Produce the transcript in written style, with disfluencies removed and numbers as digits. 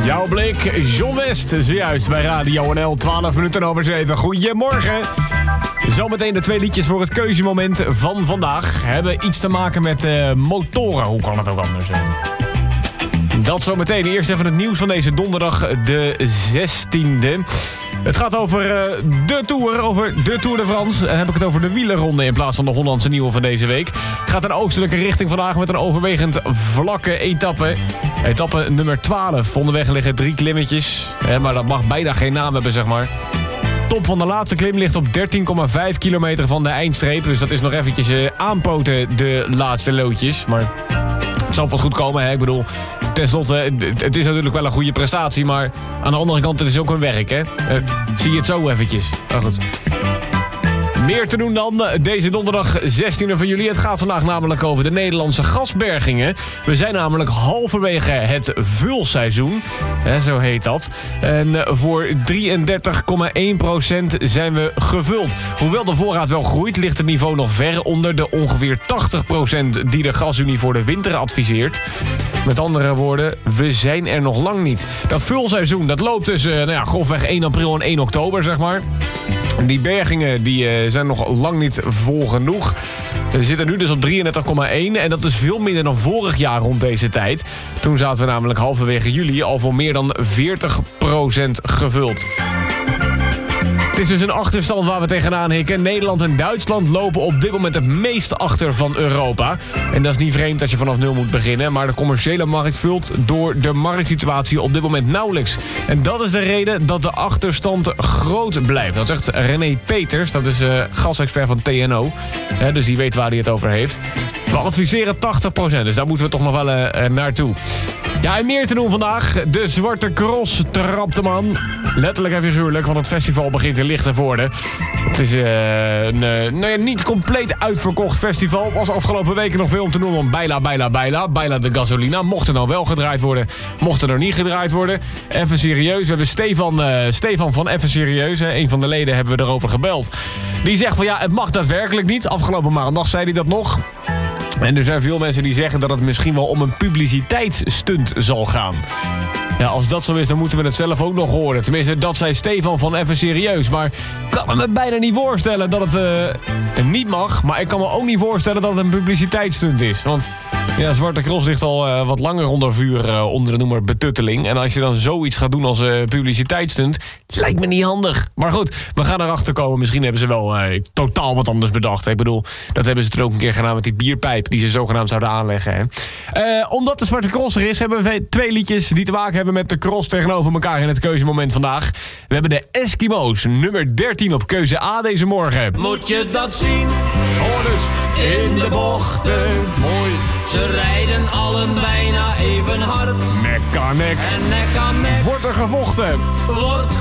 Jouw blik, John West, zojuist bij Radio NL, 12 minuten over 7. Goedemorgen. Zometeen de 2 liedjes voor het keuzemoment van vandaag. Hebben iets te maken met motoren. Hoe kan het ook anders zijn? Dat zometeen. Eerst even het nieuws van deze donderdag, de 16e. Het gaat over de Tour de France. Dan heb ik het over de wielerronde in plaats van de Hollandse nieuwe van deze week. Het gaat een oostelijke richting vandaag met een overwegend vlakke etappe. Etappe nummer 12. Onderweg liggen 3 klimmetjes. Maar dat mag bijna geen naam hebben, zeg maar. Top van de laatste klim ligt op 13,5 kilometer van de eindstreep. Dus dat is nog eventjes aanpoten, de laatste loodjes. Maar het zal vast goed komen, hè? Ik bedoel, tenslotte, het is natuurlijk wel een goede prestatie, maar aan de andere kant, het is ook een werk, hè? Zie je het zo eventjes. Oh, goed. Meer te doen dan deze donderdag 16e van juli. Het gaat vandaag namelijk over de Nederlandse gasbergingen. We zijn namelijk halverwege het vulseizoen. Zo heet dat. En voor 33,1% zijn we gevuld. Hoewel de voorraad wel groeit, ligt het niveau nog ver onder de ongeveer 80% die de Gasunie voor de winter adviseert. Met andere woorden, we zijn er nog lang niet. Dat vulseizoen, dat loopt tussen grofweg 1 april en 1 oktober, zeg maar. Die bergingen die zijn nog lang niet vol genoeg. We zitten nu dus op 33,1 en dat is veel minder dan vorig jaar rond deze tijd. Toen zaten we namelijk halverwege juli al voor meer dan 40% gevuld. Het is dus een achterstand waar we tegenaan hikken. Nederland en Duitsland lopen op dit moment het meest achter van Europa. En dat is niet vreemd als je vanaf 0 moet beginnen. Maar de commerciële markt vult door de marktsituatie op dit moment nauwelijks. En dat is de reden dat de achterstand groot blijft. Dat zegt René Peters, dat is gasexpert van TNO. Dus die weet waar hij het over heeft. We adviseren 80%, dus daar moeten we toch nog wel naartoe. Ja, en meer te doen vandaag. De Zwarte Cross trapt hem aan. Letterlijk en figuurlijk, want het festival begint in Lichtenvoorde. Het is een niet compleet uitverkocht festival. Was afgelopen weken nog veel om te noemen om Baila de Gasolina. Mocht er nou wel gedraaid worden, mocht er nou niet gedraaid worden. Even serieus, we hebben Stefan van Even Serieus. Een van de leden hebben we erover gebeld. Die zegt van ja, het mag daadwerkelijk niet. Afgelopen maandag zei hij dat nog. En er zijn veel mensen die zeggen dat het misschien wel om een publiciteitsstunt zal gaan. Ja, als dat zo is, dan moeten we het zelf ook nog horen. Tenminste, dat zei Stefan van Even Serieus. Maar ik kan me bijna niet voorstellen dat het niet mag. Maar ik kan me ook niet voorstellen dat het een publiciteitsstunt is. Want ja, Zwarte Cross ligt al wat langer onder vuur onder de noemer betutteling. En als je dan zoiets gaat doen als publiciteitsstunt, lijkt me niet handig. Maar goed, we gaan erachter komen. Misschien hebben ze wel totaal wat anders bedacht. Ik bedoel, dat hebben ze er ook een keer gedaan met die bierpijp die ze zogenaamd zouden aanleggen. Hè. Omdat de Zwarte Cross er is, hebben we 2 liedjes die te maken hebben met de cross tegenover elkaar in het keuzemoment vandaag. We hebben de Eskimo's, nummer 13 op keuze A deze morgen. Moet je dat zien? Hoor dus. In de bochten. Mooi. Ze rijden allen bijna even hard. Nek aan nek. En nek aan nek Wordt er gevochten. wordt